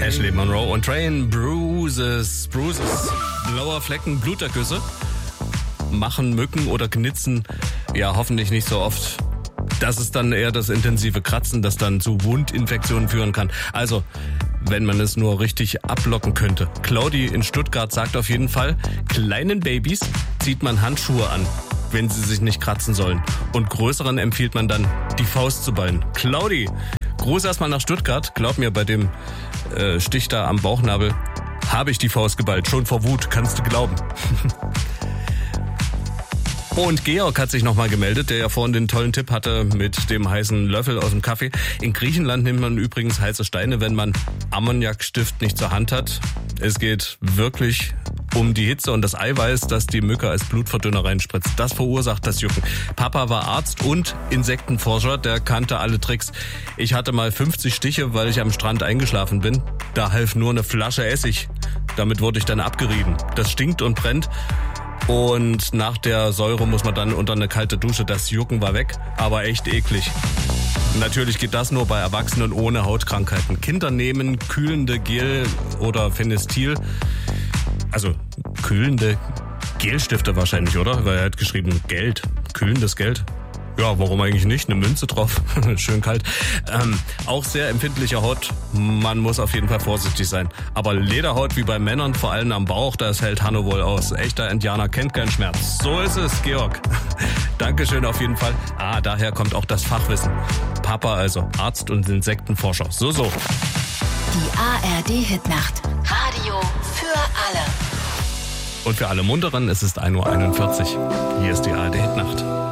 Ashley Monroe und Train Bruises. Blaue Flecken, Blutergüsse machen Mücken oder Knitzen ja hoffentlich nicht so oft. Das ist dann eher das intensive Kratzen, das dann zu Wundinfektionen führen kann. Also, wenn man es nur richtig ablocken könnte. Claudi in Stuttgart sagt auf jeden Fall, kleinen Babys zieht man Handschuhe an, wenn sie sich nicht kratzen sollen. Und größeren empfiehlt man dann, die Faust zu ballen. Claudi, Gruß erstmal nach Stuttgart. Glaub mir, bei dem Stich da am Bauchnabel habe ich die Faust geballt. Schon vor Wut, kannst du glauben. Und Georg hat sich nochmal gemeldet, der ja vorhin den tollen Tipp hatte mit dem heißen Löffel aus dem Kaffee. In Griechenland nimmt man übrigens heiße Steine, wenn man Ammoniakstift nicht zur Hand hat. Es geht wirklich um die Hitze und das Eiweiß, das die Mücke als Blutverdünner reinspritzt. Das verursacht das Jucken. Papa war Arzt und Insektenforscher, der kannte alle Tricks. Ich hatte mal 50 Stiche, weil ich am Strand eingeschlafen bin. Da half nur eine Flasche Essig. Damit wurde ich dann abgerieben. Das stinkt und brennt. Und nach der Säure muss man dann unter eine kalte Dusche. Das Jucken war weg, aber echt eklig. Natürlich geht das nur bei Erwachsenen ohne Hautkrankheiten. Kinder nehmen kühlende Gel oder Fenestil. Also kühlende Gelstifte wahrscheinlich, oder? Weil er hat geschrieben Geld. Kühlendes Geld. Ja, warum eigentlich nicht? Eine Münze drauf. Schön kalt. Auch sehr empfindliche Haut. Man muss auf jeden Fall vorsichtig sein. Aber Lederhaut wie bei Männern, vor allem am Bauch, das hält Hanno wohl aus. Echter Indianer kennt keinen Schmerz. So ist es, Georg. Dankeschön auf jeden Fall. Daher kommt auch das Fachwissen. Papa also, Arzt und Insektenforscher. So. Die ARD-Hitnacht. Radio für alle. Und für alle Munteren, es ist 1:41 Uhr. Hier ist die ARD-Hitnacht.